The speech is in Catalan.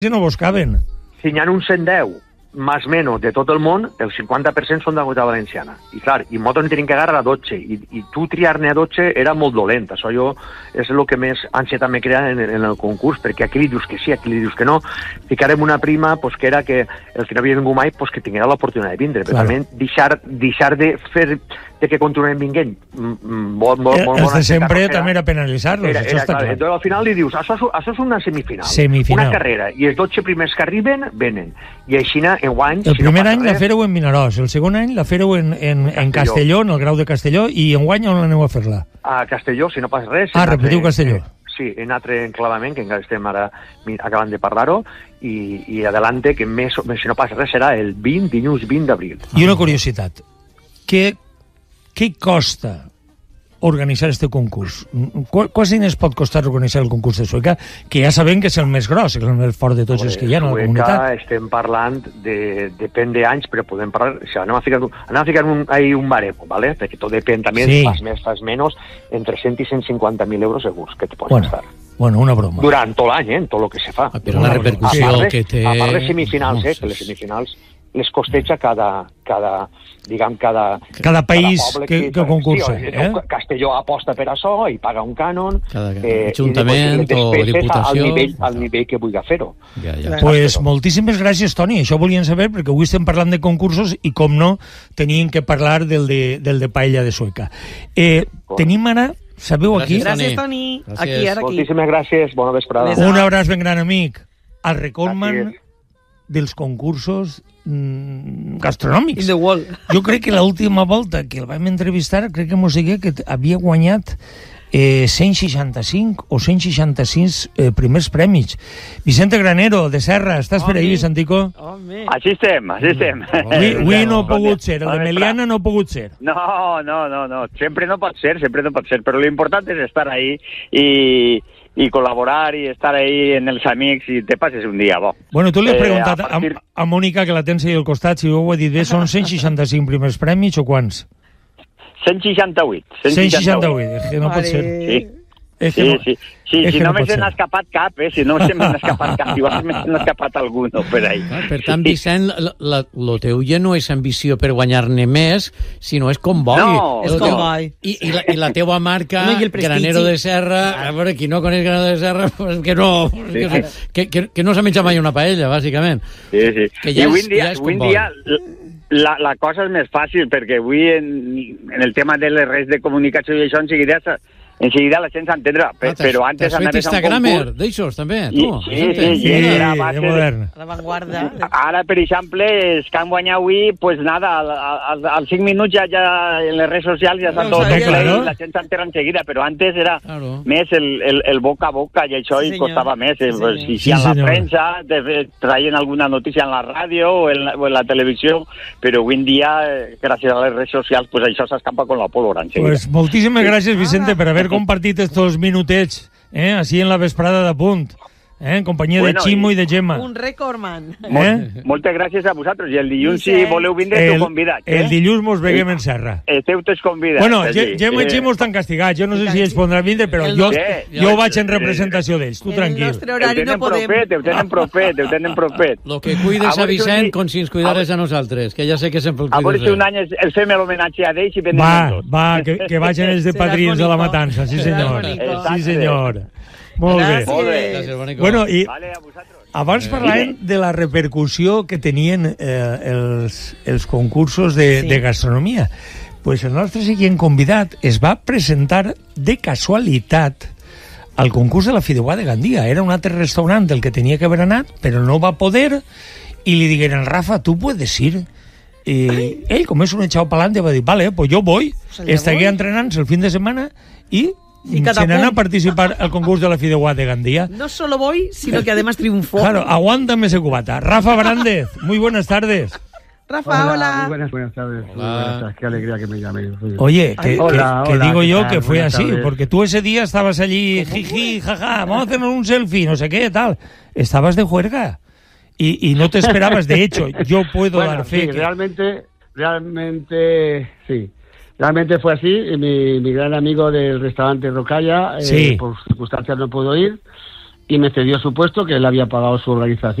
no vos caben. Si n'hi ha uns 110, més o menys, de tot el món, el 50% són de Comunitat Valenciana. I clar, i nosaltres ne tenim que agarrar a 12, i tu triar-ne a 12 era molt dolent. Això és el que més ansietat me crea en el concurs, perquè aquí li dius que sí, aquí li dius que no. Ficarem una prima, pues, que era que el que no havia vingut mai, pues, que tinguera l'oportunitat de vindre, però també deixar de fer de que continuem vinguent. Els de sempre també era penalitzar-los, això està clar. Entonces, al final li dius, això és una semifinal, una carrera, i els 12 primers que arriben, venen. I així, enguany... El primer any la fèreu en Vinaròs, el segon any la fèreu en Castelló, en el grau de Castelló, i enguany on l'aneu a fer-la? A Castelló, si no passa res. Repetiu Castelló. Sí, en altre enclavament, que encara estem ara acabant de parlar-ho, i adelante, que si no passa res, serà el dilluns 20 d'abril. I una curiositat, què costa organitzar este concurs? Quants diners pot costar organitzar el concurs de Sueca, que ja sabem que és el més gros, el més fort de tots els que hi ha a la comunitat? Estem parlant depèn d'anys, però podem parlar... O sigui, anem a ficar un baremo, ¿vale? Perquè tot depèn també, fas més, fas menys, entre 100 i 150.000 euros segurs que te pots gastar. Bueno, una broma. Durant tot l'any, en tot el que se fa. Però la repercussió que té... A part de semifinals, que les semifinals les costeja cada país que concursa. Castelló aposta per això i paga un cànon. Cada ajuntament o diputació. Al nivell que vulgui fer-ho. Pues moltíssimes gràcies, Toni. Això volíem saber, perquè avui estem parlant de concursos i, com no, teníem que parlar del de paella de Sueca. Tenim ara... Sabeu aquí? Gràcies, Toni. Aquí. Moltíssimes gràcies, bona vesprada. Un abraç ben gran, amic. Al recordman dels concursos gastronòmics. Jo crec que l'última volta que el vam entrevistar, crec que mos deia que havia guanyat 165 o 166 primers premis. Vicente Granero, de Serra, estàs per ahí, Vicentico? Així estem. Avui no ha pogut ser, el de Meliana no ha pogut ser. No, sempre no pot ser, però l'important és estar ahí i col·laborar i estar ahí en els amics i te passes un dia bo. Bueno, tu li has preguntat a Mònica, que la tens ahí al costat, si ho he dit bé, són 165 primers premis o quants? 168. 168, és que no pot ser. Sí, si no me se n'ha escapat cap, si no se m'ha escapat cap, igual me n'ha escapat algun per ahí. Per tant, Vicent, lo teu ja no és ambició per guanyar-ne més, sinó és comboi. No, és comboi. I la teua marca, Granero de Serra, a veure, qui no coneix Granero de Serra, pues que no s'ha menjat mai una paella, bàsicament. Sí. I avui en dia la cosa és més fàcil, perquè avui en el tema de les redes de comunicació i això enseguida la gent s'entendrà, però antes anaves a un concurs... D'aixòs, també, tu? Sí, era base modern. La vanguarda. Ara, per exemple, els que han guanyat avui, pues nada, als 5 minuts ja en les redes socials ja està tot ple i la gent s'entera enseguida, però antes era més el boca a boca i això i costava més. Si en la premsa traien alguna notícia en la ràdio o en la televisió, però avui en dia, gràcies a les redes socials, pues això s'escapa con la pólvora enseguida. Pues moltíssimes gràcies, Vicente, per haver compartit estos minutets, així en la vesprada de Punt, en companyia de Ximo i de Gemma. Un recordman. Moltes gràcies a vosaltres, i el dilluns, si voleu vindre, esteu convidats. El dilluns mos veiem en Serra. Esteu tots convidats. Bueno, Gemma i Ximo estan castigats, jo no sé si ells podran vindre, però jo vaig en representació d'ells, tu tranquil. El nostre horari no podem. Ho tenen propet. Lo que cuides a Vicent, com si ens cuidares a nosaltres, que ja sé que sempre el cuides. A veure si un any el fem l'homenatge a ells i venim tots. Va, que vagin els de padrins de la matança, sí senyor. Sí senyor. Molt bé. Gràcies, Bonico. Bueno, i abans parlàvem de la repercussió que tenien els concursos de gastronomia. Pues el nostre següent convidat es va presentar de casualitat al concurs de la Fideuà de Gandia. Era un altre restaurant del que tenia que haver anat, però no va poder, i li digueren, Rafa, tu puedes ir. Y ell, com és un echado pa'lante, va dir, vale, pues yo voy. Estaré entrenant el fin de semana i se n'anà a participar al concurs de la Fideuà de Gandia. No solo voy, sino que además triunfó. Claro, aguántame ese cubata. Rafa Brández, muy buenas tardes. Rafa, hola. Muy buenas tardes. Hola. Qué alegría que me llaméis. Oye, que digo yo que fue así, porque tú ese día estabas allí, jiji, jaja, vamos a hacer un selfie, no sé qué, tal. Estabas de juerga y no te esperabas. De hecho, yo puedo dar fe. Sí, realmente, sí. Realmente fue así, mi gran amigo del restaurante Rocalla, por circunstancias no pudo ir, y me cedió su puesto, que él había pagado su organización